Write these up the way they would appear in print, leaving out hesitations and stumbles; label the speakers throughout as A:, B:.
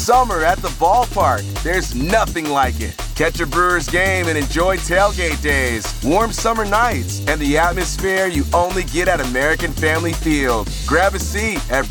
A: Summer at the ballpark. There's nothing like it. Catch a Brewers game and enjoy tailgate days, warm summer nights, and the atmosphere you only get at American Family Field. Grab a seat at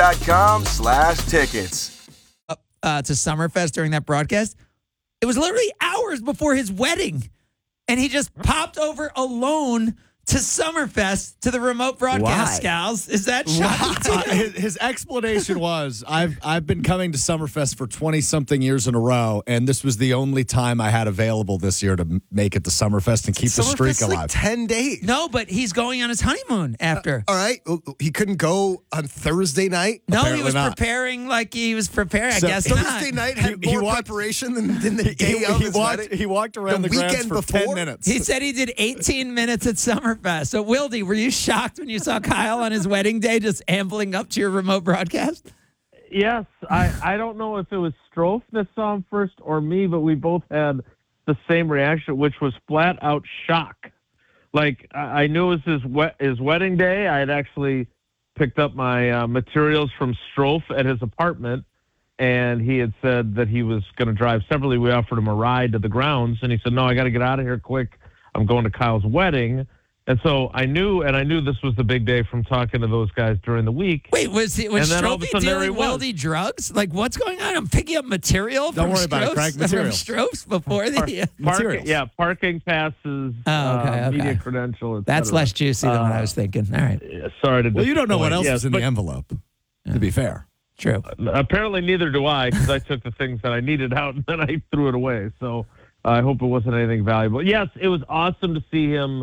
A: brewers.com/tickets.
B: To Summerfest during that broadcast, it was literally hours before his wedding, and he just popped over alone to Summerfest to the remote broadcast. Scals, is that shocking to you?
C: His explanation was, I've been coming to Summerfest for 20-something years in a row, and this was the only time I had available this year to make it to Summerfest and keep the streak alive.
D: Like 10 days.
B: No, but he's going on his honeymoon after.
D: All right. He couldn't go on Thursday night?
B: No,
C: Apparently
B: he was
C: not.
B: preparing like he was preparing. I guess
D: Thursday
B: not.
D: night had more preparation than the day of his wedding?
C: He walked around the grounds
D: weekend
C: for 10
D: before?
C: minutes.
B: He said he did 18 minutes at Summerfest. So, Wildy, were you shocked when you saw Kyle on his wedding day just ambling up to your remote broadcast?
E: Yes, I don't know if it was Strofe that saw him first or me, but we both had the same reaction, which was flat out shock. Like, I knew it was his wedding day. I had actually picked up my materials from Strofe at his apartment, and he had said that he was going to drive separately. We offered him a ride to the grounds, and he said, no, I got to get out of here quick. I'm going to Kyle's wedding. And so I knew this was the big day from talking to those guys during the week.
B: Wait, was
E: all of a
B: Strophe
E: sudden there he
B: dealing
E: was.
B: Wildy drugs? Like, what's going on? I'm picking up material
C: Don't
B: from
C: worry about it, Craig. Material.
B: From Stroph's before the...
E: Parking passes,
B: okay.
E: media credential, et
B: That's
E: cetera.
B: less juicy than what I was thinking. All right.
E: Sorry to
C: Well, you don't know what else
E: disappoint.
C: is in
E: Yes,
C: the envelope, to be fair.
B: True.
E: Apparently neither do I, because I took the things that I needed out and then I threw it away. So I hope it wasn't anything valuable. Yes, it was awesome to see him.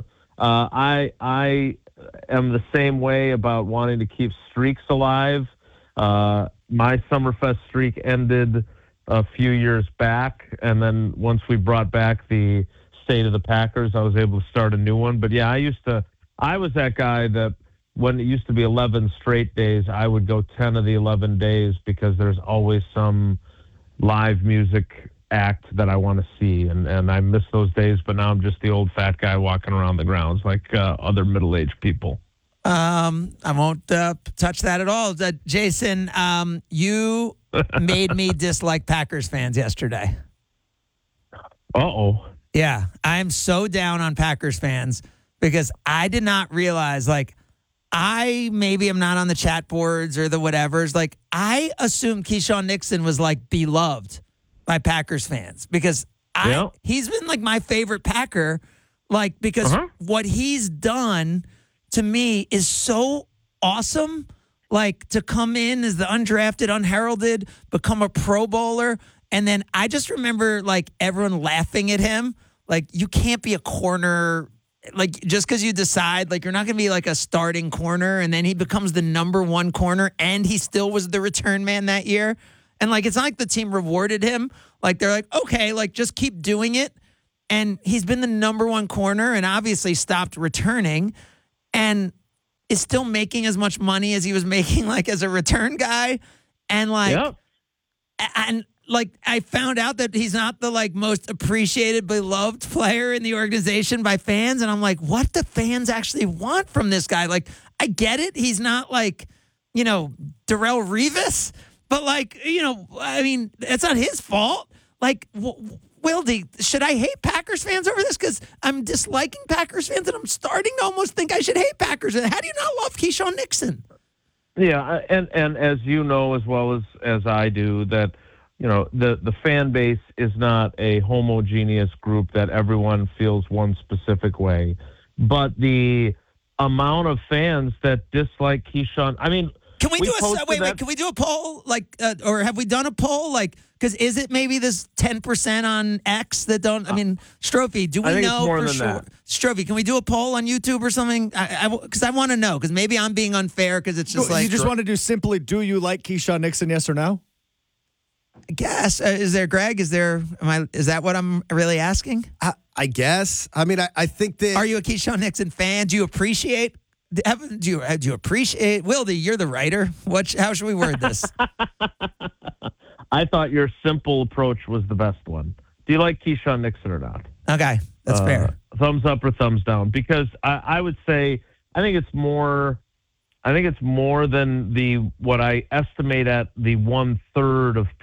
E: I am the same way about wanting to keep streaks alive. My Summerfest streak ended a few years back, and then once we brought back the State of the Packers, I was able to start a new one. But yeah, I was that guy that when it used to be 11 straight days, I would go 10 of the 11 days because there's always some live music act that I want to see, and I miss those days, but now I'm just the old fat guy walking around the grounds like other middle-aged people.
B: I won't touch that at all. Jason, you made me dislike Packers fans yesterday.
E: Uh-oh.
B: Yeah, I'm so down on Packers fans because I did not realize, maybe I'm not on the chat boards or the whatevers. Like, I assumed Keyshawn Nixon was, beloved by Packers fans because he's been, my favorite Packer, because what he's done to me is so awesome. To come in as the undrafted, unheralded, become a Pro Bowler. And then I just remember, everyone laughing at him. You can't be a corner, just because you decide, you're not going to be, a starting corner. And then he becomes the number one corner, and he still was the return man that year. And, it's not like the team rewarded him. They're like, okay, just keep doing it. And he's been the number one corner and obviously stopped returning and is still making as much money as he was making, as a return guy. And, I found out that he's not the, most appreciated, beloved player in the organization by fans. And I'm like, what do fans actually want from this guy? I get it. He's not Darrelle Revis. But, it's not his fault. Wildy, should I hate Packers fans over this? Because I'm disliking Packers fans, and I'm starting to almost think I should hate Packers. How do you not love Keyshawn Nixon?
E: Yeah, and as you know as well as I do, that, the fan base is not a homogeneous group that everyone feels one specific way. But the amount of fans that dislike Keyshawn,
B: can we do Can we do a poll? Or have we done a poll? Because is it maybe this 10% on X that don't? Strophe, do we know for sure? Strophe, can we do a poll on YouTube or something? Because I want to know. Because maybe I'm being unfair. Because it's just
C: you just want to do simply, do you like Keyshawn Nixon? Yes or no?
B: I guess. Is there, Greg? Is that what I'm really asking?
D: I guess. I think that.
B: Are you a Keyshawn Nixon fan? Do you appreciate? Do you appreciate? Wildy, you're the writer. How should we word this?
E: I thought your simple approach was the best one. Do you like Keyshawn Nixon or not?
B: Okay, that's fair.
E: Thumbs up or thumbs down? Because I would say I think it's more than what I estimate at the 1/3 of